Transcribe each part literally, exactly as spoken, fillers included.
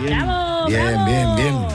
Bien. ¡Bravo, Bien, bravo! bien, bien.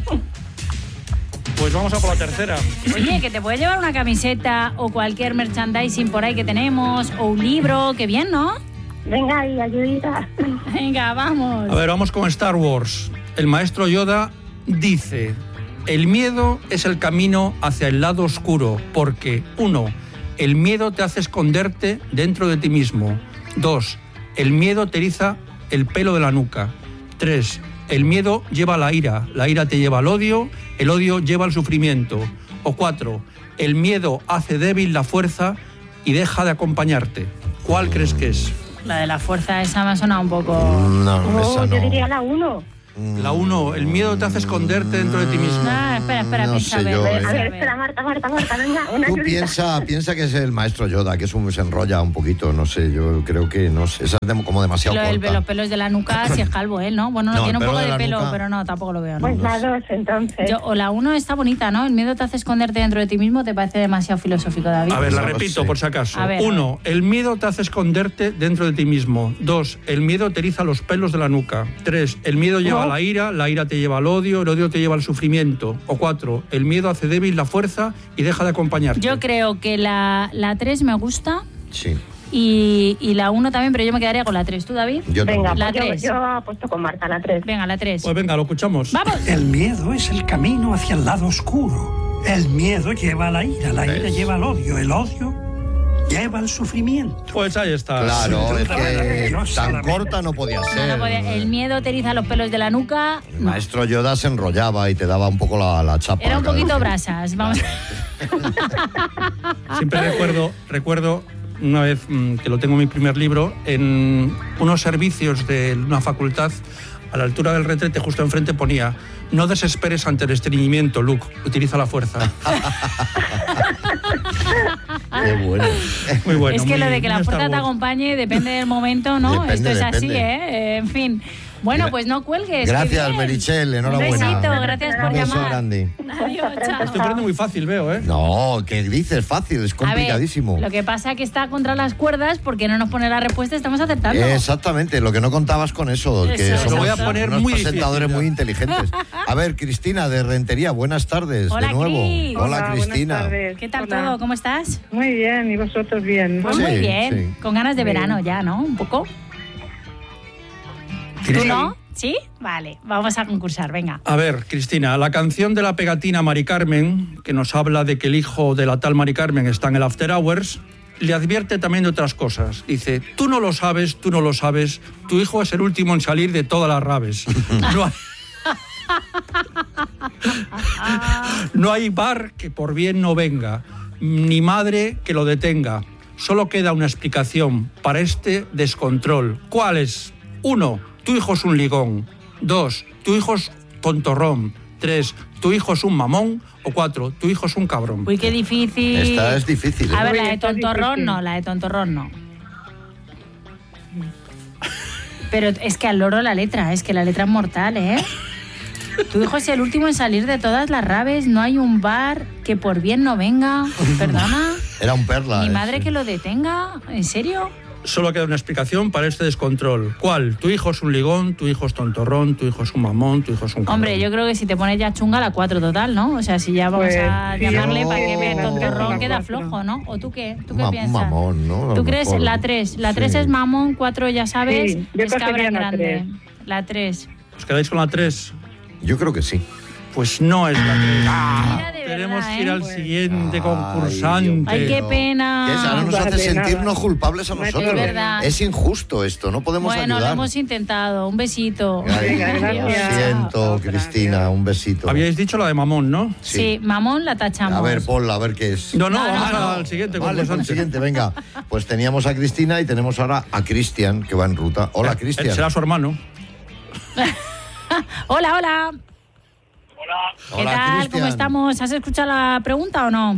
Pues vamos a por la tercera. Oye, que te puedes llevar una camiseta o cualquier merchandising por ahí que tenemos, o un libro, qué bien, ¿no? Venga, y ayudita. Venga, vamos. A ver, vamos con Star Wars. El maestro Yoda dice: el miedo es el camino hacia el lado oscuro porque, uno, el miedo te hace esconderte dentro de ti mismo. Dos, el miedo te eriza el pelo de la nuca. Tres, el miedo lleva a la ira, la ira te lleva al odio, el odio lleva al sufrimiento. O cuatro, el miedo hace débil la fuerza y deja de acompañarte. ¿Cuál crees que es? La de la fuerza esa me ha sonado un poco... No, Oh, esa no. yo diría la uno. La uno, el miedo te hace esconderte dentro de ti mismo. Ah, espera, espera, No piensa, sé a ver, yo, a ver, ¿eh? A a ver, ver. espera, Marta, Marta, Marta, venga, una Tú ayudita. piensa, piensa que es el maestro Yoda, que es un, se enrolla un poquito, no sé, yo creo que, no sé, esa es de- como demasiado Lo del- corta. los pelos de la nuca, si es calvo él, ¿no? Bueno, no, No, tiene el un pelo poco de de la pelo, nuca. pero no, tampoco lo veo, ¿no? Pues la dos, entonces. Yo, o la uno está bonita, ¿no? El miedo te hace esconderte dentro de ti mismo, ¿te parece demasiado filosófico, David? A ver, la No lo repito sé. por si acaso. A ver, Uno, el miedo te hace esconderte dentro de ti mismo. Dos, el miedo te eriza los pelos de la nuca. Tres, el miedo lleva a la ira, la ira te lleva al odio, el odio te lleva al sufrimiento. O cuatro, el miedo hace débil la fuerza y deja de acompañarte. Yo creo que la, la tres me gusta Sí, y, y la uno también, pero yo me quedaría con la tres. ¿Tú, David? yo Venga, también. La pues yo, tres. yo apuesto con Marta, la tres. Venga, la tres. Pues venga, lo escuchamos. ¡Vamos! El miedo es el camino hacia el lado oscuro. El miedo lleva a la ira, la ira ¿Ves? lleva al odio, el odio lleva al sufrimiento. Pues ahí está. Claro, es Sin duda, que maravillosa tan la corta no podía No, ser. no podía- el miedo te eriza los pelos de la nuca. El No. maestro Yoda se enrollaba y te daba un poco la, la chapa. Era un cada poquito vez. brasas. Vamos. Siempre recuerdo, recuerdo una vez mm, que lo tengo en mi primer libro, en unos servicios de una facultad, a la altura del retrete, justo enfrente, ponía: no desesperes ante el estreñimiento, Luke, utiliza la fuerza. Qué bueno. Muy bueno. es que lo muy- de que muy la Star fuerza te Wars. acompañe depende del momento, ¿no? Depende, Esto es así, depende. ¿eh? En fin. Bueno, Gra- pues no cuelgues. Gracias, qué bien. Merichel, enhorabuena. Un besito, gracias por Un beso llamar. grande. Adiós, chao. Estoy poniendo muy fácil, veo, ¿eh? No, ¿qué dices? Fácil, es A ver, complicadísimo. lo que pasa es que está contra las cuerdas porque no nos pone la respuesta, estamos acertando. Exactamente, lo que no contabas con eso, que Eso, somos lo voy a poner unos muy presentadores difícil, muy ya. inteligentes. A ver, Cristina de Rentería, buenas tardes Hola, de nuevo. Cris. Hola, Hola, Cristina. buenas tardes. ¿Qué tal Hola. todo? ¿Cómo estás? Muy bien, ¿y vosotros bien? Pues Sí, muy bien, sí. con ganas de Muy verano bien. ya, ¿no? Un poco. ¿Tú no? ¿Sí? Vale, vamos a concursar, venga. A ver, Cristina, la canción de la pegatina Mari Carmen, que nos habla de que el hijo de la tal Mari Carmen está en el After Hours, le advierte también de otras cosas. Dice: tú no lo sabes, tú no lo sabes, tu hijo es el último en salir de todas las raves. No hay, no hay bar que por bien no venga, ni madre que lo detenga. Solo queda una explicación para este descontrol. ¿Cuál es? Uno, tu hijo es un ligón. Dos, tu hijo es tontorrón. Tres, tu hijo es un mamón. O cuatro, tu hijo es un cabrón. Uy, qué difícil. Esta es difícil. ¿eh? A ver, Uy, la de está tontorrón difícil. no, la de tontorrón no. Pero es que al loro la letra, es que la letra es mortal, ¿eh? Tu hijo es el último en salir de todas las raves, no hay un bar que por bien no venga. ¿Perdona? Era un perla. ¿Mi eh, madre sí. que lo detenga? ¿En serio? Solo queda una explicación para este descontrol. ¿Cuál? Tu hijo es un ligón, tu hijo es tontorrón, tu hijo es un mamón, tu hijo es un cabrón. Hombre, yo creo que si te pones ya chunga la cuatro total, ¿no? O sea, si ya vamos Pues, a sí, llamarle yo- para que vea tontorrón La queda cuatro. flojo, ¿no? ¿O tú qué? ¿Tú Un qué ma- un piensas? mamón, ¿no? A lo ¿Tú crees mejor. la tres? La tres Sí. es mamón, cuatro ya sabes, Sí, yo es creo que cabra sería la grande. tres. La tres. ¿Os quedáis con la tres? Yo creo que sí. Pues no es la tres. Mira, de Tenemos verdad, que ir ¿eh? al siguiente Ay, concursante. Ay, qué Pero- pena. Que es, ahora nos Vale, hace nada. sentirnos culpables a No hay nosotros. problema. Es verdad. Es injusto esto, no podemos Bueno, ayudar. lo hemos intentado. Un besito. Ay, Venga, lo gracias. siento, Otra, Cristina, adiós. un besito. Habíais dicho la de mamón, ¿no? Sí. mamón la tachamos. A ver, ponla, a ver qué es. No, no, No, no, vamos no. al siguiente Vale, pues concursante. el siguiente, venga. Pues teníamos a Cristina y tenemos ahora a Cristian, que va en ruta. Hola, Eh, Cristian. Será su hermano. Hola, hola. ¿Qué Hola, tal? Cristian. ¿Cómo estamos? ¿Has escuchado la pregunta o no?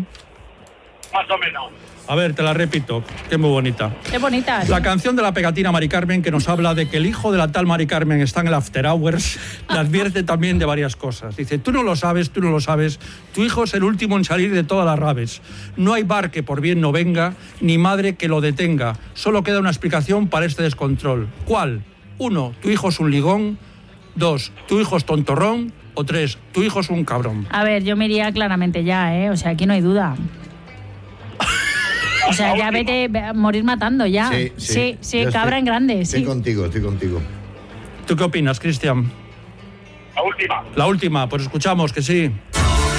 A ver, te la repito, que es muy bonita. Qué bonita. La canción de la pegatina Mari Carmen, que nos habla de que el hijo de la tal Mari Carmen está en el After Hours, le advierte también de varias cosas. Dice: tú no lo sabes, tú no lo sabes, tu hijo es el último en salir de todas las raves. No hay bar que por bien no venga, ni madre que lo detenga. Solo queda una explicación para este descontrol. ¿Cuál? Uno, tu hijo es un ligón. Dos, tu hijo es tontorrón. O tres, tu hijo es un cabrón. A ver, yo me iría claramente ya, ¿eh? O sea, aquí no hay duda. O sea, ya vete a morir matando ya. Sí, sí. Sí, sí, Yo cabra estoy- en grande, Estoy sí. contigo, estoy contigo. ¿Tú qué opinas, Cristian? La última. La última, pues escuchamos que sí.